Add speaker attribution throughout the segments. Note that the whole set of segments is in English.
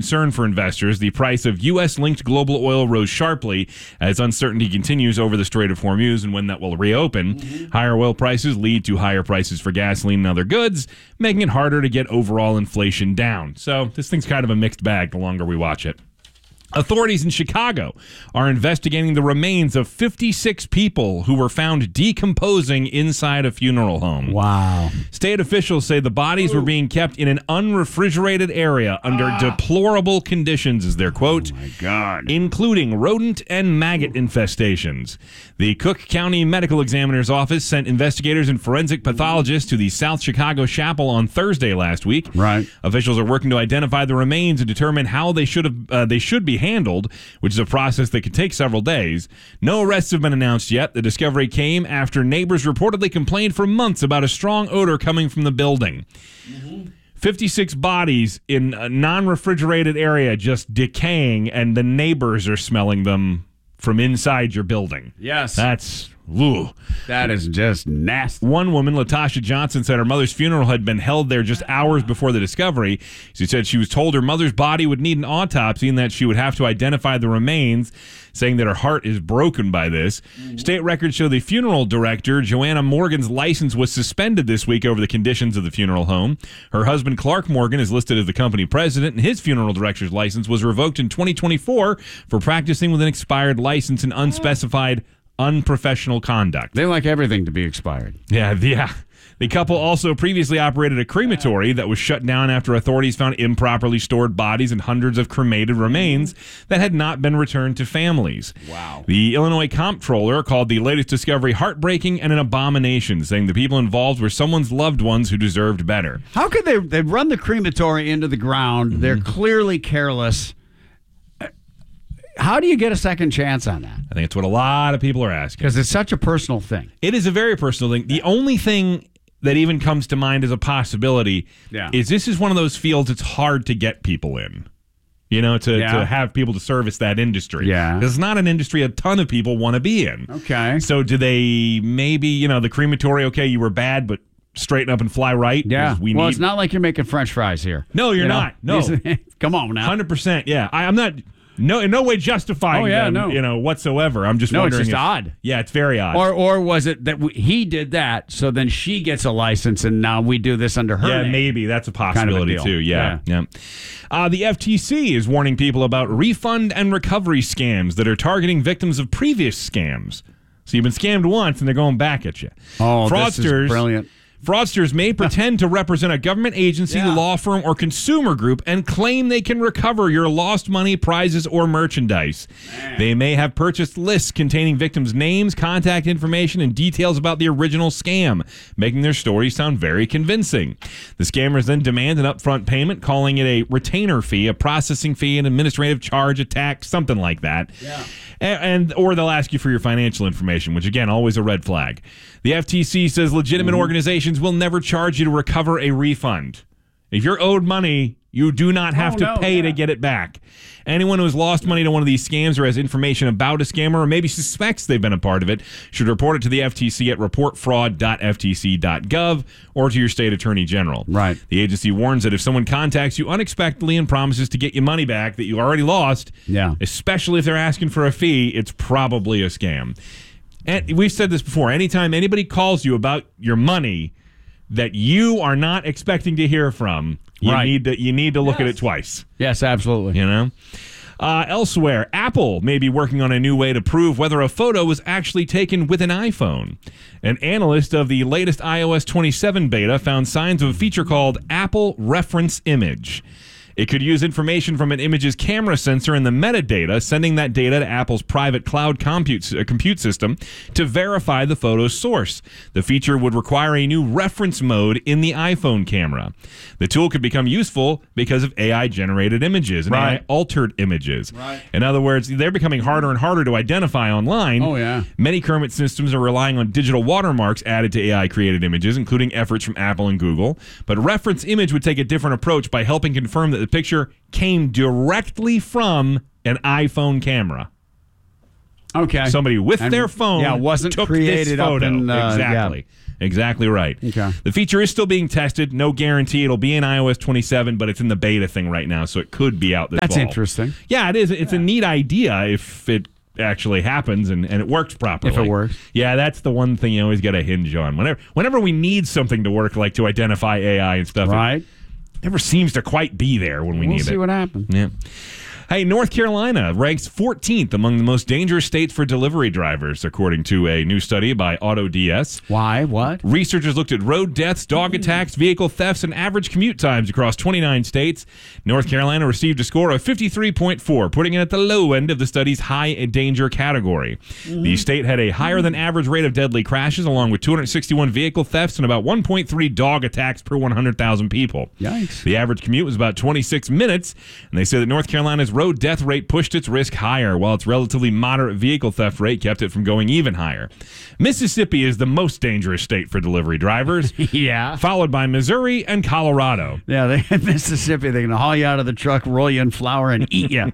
Speaker 1: concern for investors. The price of U.S.-linked global oil rose sharply as uncertainty continues over the Strait of Hormuz and when that will reopen. Higher oil prices lead to higher prices for gasoline and other goods, making it harder to get overall inflation down. So this thing's kind of a mixed bag the longer we watch it. Authorities in Chicago are investigating the remains of 56 people who were found decomposing inside a funeral home.
Speaker 2: Wow.
Speaker 1: State officials say the bodies were being kept in an unrefrigerated area under deplorable conditions, is their quote.
Speaker 2: Oh, my God.
Speaker 1: Including rodent and maggot infestations. The Cook County Medical Examiner's Office sent investigators and forensic pathologists to the South Chicago Chapel on Thursday last week.
Speaker 2: Right.
Speaker 1: Officials are working to identify the remains and determine how they should be handled, which is a process that could take several days. No arrests have been announced yet. The discovery came after neighbors reportedly complained for months about a strong odor coming from the building. 56 bodies in a non-refrigerated area just decaying, and the neighbors are smelling them from inside your building.
Speaker 2: Yes.
Speaker 1: That's... Ooh.
Speaker 2: That is just nasty.
Speaker 1: One woman, Latasha Johnson, said her mother's funeral had been held there just hours before the discovery. She said she was told her mother's body would need an autopsy and that she would have to identify the remains, saying that her heart is broken by this. State records show the funeral director, Joanna Morgan's license was suspended this week over the conditions of the funeral home. Her husband, Clark Morgan, is listed as the company president, and his funeral director's license was revoked in 2024 for practicing with an expired license and unspecified unprofessional conduct.
Speaker 2: They like everything to be expired.
Speaker 1: Yeah. The couple also previously operated a crematory that was shut down after authorities found improperly stored bodies and hundreds of cremated remains that had not been returned to families.
Speaker 2: Wow.
Speaker 1: The Illinois comptroller called the latest discovery heartbreaking and an abomination, saying the people involved were someone's loved ones who deserved better.
Speaker 2: How could they run the crematory into the ground? They're clearly careless. How do you get a second chance on that?
Speaker 1: I think it's what a lot of people are asking.
Speaker 2: Because it's such a personal thing.
Speaker 1: It is a very personal thing. The only thing that even comes to mind as a possibility is this is one of those fields it's hard to get people in. You know, to have people to service that industry.
Speaker 2: Yeah.
Speaker 1: Because it's not an industry a ton of people want to be in.
Speaker 2: Okay.
Speaker 1: So do they maybe, the crematory, okay, you were bad, but straighten up and fly right?
Speaker 2: Yeah. It's not like you're making French fries here.
Speaker 1: No, you're not. No.
Speaker 2: Come on now.
Speaker 1: 100%. Yeah. I'm not... No, in no way justifying them, whatsoever. I'm just wondering.
Speaker 2: It's just odd.
Speaker 1: Yeah, it's very odd.
Speaker 2: Or was it that he did that, so then she gets a license, and now we do this under her
Speaker 1: Yeah,
Speaker 2: name?
Speaker 1: maybe. That's a possibility,
Speaker 2: kind of
Speaker 1: too. Yeah. The FTC is warning people about refund and recovery scams that are targeting victims of previous scams. So you've been scammed once, and they're going back at you.
Speaker 2: Oh, this is brilliant.
Speaker 1: Fraudsters may pretend to represent a government agency, law firm, or consumer group and claim they can recover your lost money, prizes, or merchandise. They may have purchased lists containing victims' names, contact information, and details about the original scam, making their story sound very convincing. The scammers then demand an upfront payment, calling it a retainer fee, a processing fee, an administrative charge, a tax, something like that. Yeah. Or they'll ask you for your financial information, which, again, always a red flag. The FTC says legitimate organizations will never charge you to recover a refund. If you're owed money, you do not have to pay to get it back. Anyone who has lost money to one of these scams or has information about a scammer or maybe suspects they've been a part of it should report it to the FTC at reportfraud.ftc.gov or to your state attorney general.
Speaker 2: Right.
Speaker 1: The agency warns that if someone contacts you unexpectedly and promises to get you money back that you already lost, especially if they're asking for a fee, it's probably a scam. And we've said this before. Anytime anybody calls you about your money that you are not expecting to hear from, you need to look at it twice.
Speaker 2: Yes, absolutely.
Speaker 1: Elsewhere, Apple may be working on a new way to prove whether a photo was actually taken with an iPhone. An analyst of the latest iOS 27 beta found signs of a feature called Apple Reference Image. It could use information from an image's camera sensor and the metadata, sending that data to Apple's private cloud compute system to verify the photo's source. The feature would require a new reference mode in the iPhone camera. The tool could become useful because of AI-generated images and AI-altered images. Right. In other words, they're becoming harder and harder to identify online.
Speaker 2: Oh, yeah.
Speaker 1: Many current systems are relying on digital watermarks added to AI-created images, including efforts from Apple and Google. But Reference Image would take a different approach by helping confirm that the picture came directly from an iPhone camera.
Speaker 2: Okay.
Speaker 1: Somebody with their phone
Speaker 2: wasn't
Speaker 1: took
Speaker 2: created
Speaker 1: this photo.
Speaker 2: up in,
Speaker 1: exactly. Exactly right.
Speaker 2: Okay.
Speaker 1: The feature is still being tested. No guarantee it'll be in iOS 27, but it's in the beta thing right now, so it could be out this fall.
Speaker 2: That's interesting.
Speaker 1: Yeah, it is. It's a neat idea if it actually happens and it works properly.
Speaker 2: If it works.
Speaker 1: Yeah, that's the one thing you always got to hinge on. Whenever we need something to work, like to identify AI and stuff,
Speaker 2: Right.
Speaker 1: it never seems to quite be there when we need it.
Speaker 2: We'll see what happens.
Speaker 1: Yeah. Hey, North Carolina ranks 14th among the most dangerous states for delivery drivers, according to a new study by AutoDS.
Speaker 2: Why? What?
Speaker 1: Researchers looked at road deaths, dog attacks, vehicle thefts, and average commute times across 29 states. North Carolina received a score of 53.4, putting it at the low end of the study's high danger category. The state had a higher than average rate of deadly crashes, along with 261 vehicle thefts and about 1.3 dog attacks per 100,000 people.
Speaker 2: Yikes.
Speaker 1: The average commute was about 26 minutes, and they say that North Carolina's road death rate pushed its risk higher, while its relatively moderate vehicle theft rate kept it from going even higher. Mississippi is the most dangerous state for delivery drivers,
Speaker 2: Yeah.
Speaker 1: followed by Missouri and Colorado.
Speaker 2: Yeah, they in Mississippi, they're going to haul you out of the truck, roll you in flour, and eat you.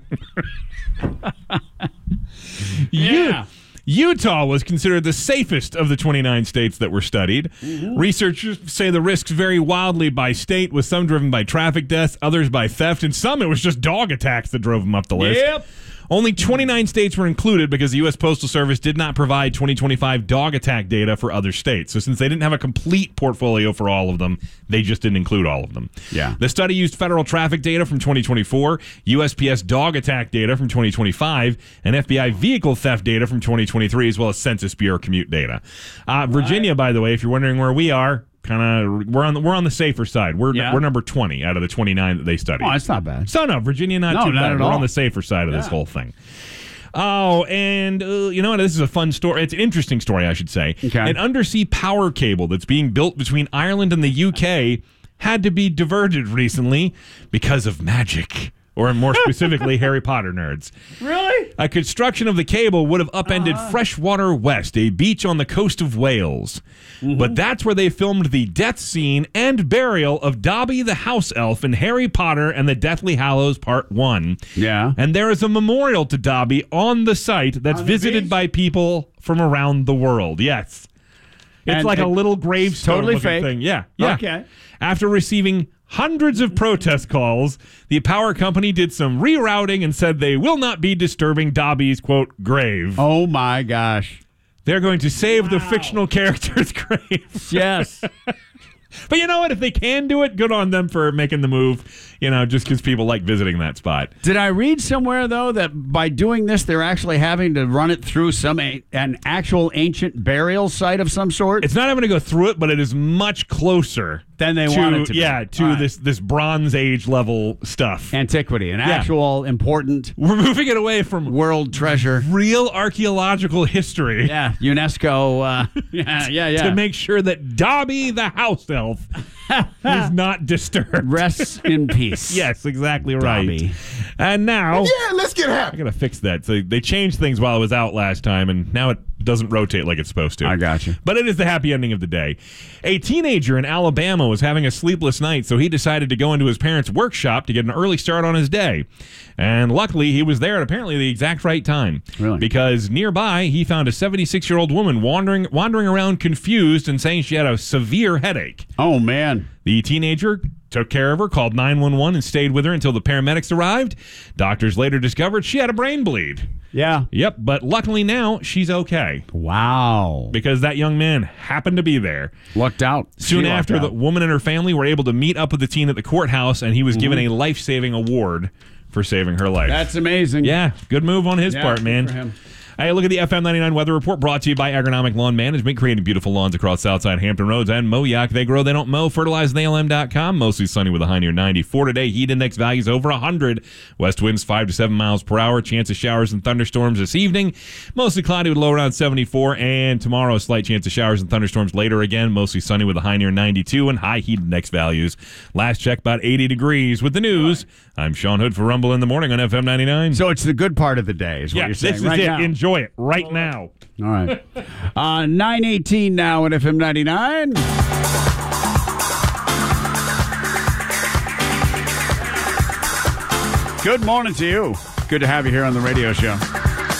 Speaker 2: Yeah.
Speaker 1: Utah was considered the safest of the 29 states that were studied. Researchers say the risks vary wildly by state, with some driven by traffic deaths, others by theft, and some it was just dog attacks that drove them up the list.
Speaker 2: Yep.
Speaker 1: Only 29 states were included because the U.S. Postal Service did not provide 2025 dog attack data for other states. So since they didn't have a complete portfolio for all of them, they just didn't include all of them.
Speaker 2: Yeah.
Speaker 1: The study used federal traffic data from 2024, USPS dog attack data from 2025, and FBI vehicle theft data from 2023, as well as Census Bureau commute data. Virginia, by the way, if you're wondering where we are, we're on the safer side. We're number 20 out of the 29 that they studied.
Speaker 2: Oh, that's not bad.
Speaker 1: So no, Virginia not too bad.
Speaker 2: At
Speaker 1: We're
Speaker 2: all.
Speaker 1: on the safer side of this whole thing. Oh, and you know what? This is a fun story. It's an interesting story, I should say.
Speaker 2: Okay.
Speaker 1: An undersea power cable that's being built between Ireland and the UK had to be diverted recently because of magic. Or more specifically, Harry Potter nerds.
Speaker 2: Really?
Speaker 1: A construction of the cable would have upended Freshwater West, a beach on the coast of Wales. But that's where they filmed the death scene and burial of Dobby the house elf in Harry Potter and the Deathly Hallows Part 1.
Speaker 2: Yeah.
Speaker 1: And there is a memorial to Dobby on the site that's visited by people from around the world. Yes. It's like a little gravestone
Speaker 2: totally
Speaker 1: looking
Speaker 2: fake
Speaker 1: thing. Yeah.
Speaker 2: Okay.
Speaker 1: After receiving hundreds of protest calls, the power company did some rerouting and said they will not be disturbing Dobby's, quote, grave.
Speaker 2: Oh, my gosh.
Speaker 1: They're going to save the fictional character's grave.
Speaker 2: Yes.
Speaker 1: But you know what? If they can do it, good on them for making the move, just because people like visiting that spot.
Speaker 2: Did I read somewhere, though, that by doing this, they're actually having to run it through an actual ancient burial site of some sort?
Speaker 1: It's not having to go through it, but it is much closer
Speaker 2: Than they want it to be.
Speaker 1: Yeah, to
Speaker 2: All right.
Speaker 1: this Bronze Age level stuff.
Speaker 2: Antiquity, an actual important
Speaker 1: We're moving it away from
Speaker 2: world treasure.
Speaker 1: real archaeological history.
Speaker 2: Yeah, UNESCO. Yeah.
Speaker 1: To make sure that Dobby the house elf is not disturbed.
Speaker 2: Rests in peace.
Speaker 1: Yes, exactly right.
Speaker 2: Dobby.
Speaker 1: And now,
Speaker 3: let's get happy.
Speaker 1: I gotta fix that. So they changed things while it was out last time, and now it doesn't rotate like it's supposed to.
Speaker 2: I got you.
Speaker 1: But it is the happy ending of the day. A teenager in Alabama was having a sleepless night, so he decided to go into his parents' workshop to get an early start on his day. And luckily, he was there at apparently the exact right time.
Speaker 2: Really?
Speaker 1: Because nearby, he found a 76-year-old woman wandering around confused and saying she had a severe headache.
Speaker 2: Oh, man.
Speaker 1: The teenager took care of her, called 911, and stayed with her until the paramedics arrived. Doctors later discovered she had a brain bleed.
Speaker 2: Yeah.
Speaker 1: Yep, but luckily now she's okay
Speaker 2: Wow.
Speaker 1: because that young man happened to be there.
Speaker 2: Lucked out.
Speaker 1: Soon
Speaker 2: She lucked
Speaker 1: after, the
Speaker 2: out.
Speaker 1: woman and her family were able to meet up with the teen at the courthouse, and he was given a life-saving award for saving her life.
Speaker 2: That's amazing.
Speaker 1: Yeah, good move on his part,
Speaker 2: good
Speaker 1: man.
Speaker 2: for him.
Speaker 1: Hey, look at the FM 99 weather report brought to you by Agronomic Lawn Management, creating beautiful lawns across Southside Hampton Roads and Moyock. They grow, they don't mow. FertilizeNALM.com. Mostly sunny with a high near 94 today. Heat index values over 100. West winds 5 to 7 miles per hour. Chance of showers and thunderstorms this evening. Mostly cloudy with a low around 74. And tomorrow, a slight chance of showers and thunderstorms later again. Mostly sunny with a high near 92 and high heat index values. Last check, about 80 degrees. With the news, I'm Sean Hood for Rumble in the Morning on FM 99.
Speaker 2: So it's the good part of the day, is what
Speaker 1: Yeah,
Speaker 2: you're saying.
Speaker 1: this is
Speaker 2: right
Speaker 1: it.
Speaker 2: now.
Speaker 1: Enjoy it right now.
Speaker 2: All right. 9:18 now at FM 99. Good morning to you. Good to have you here on the radio show.